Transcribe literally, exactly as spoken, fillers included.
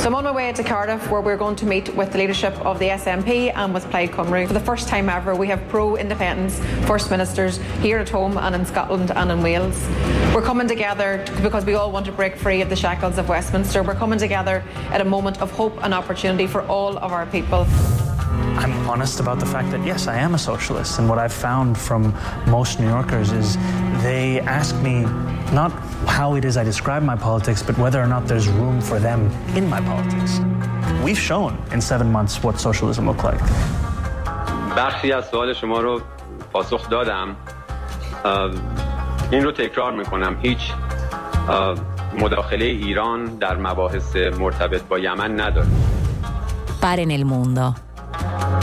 So I'm on my way to Cardiff, where we're going to meet with the leadership of the S N P and with Plaid Cymru. For the first time ever, we have pro-independence First Ministers here at home and in Scotland and in Wales. We're coming together because we all want to break free of the shackles of Westminster. We're coming together at a moment of hope and opportunity for all of our people. I'm honest about the fact that, yes, I am a socialist. And what I've found from most New Yorkers is they ask me not how it is I describe my politics, but whether or not there's room for them in my politics. We've shown in seven months what socialism looked like. برخی از سوال شما رو پاسخ دادم. این رو تکرار میکنم. هیچ مداخله ایران در مباحث مرتبط با یمن نداره. Paren el mundo.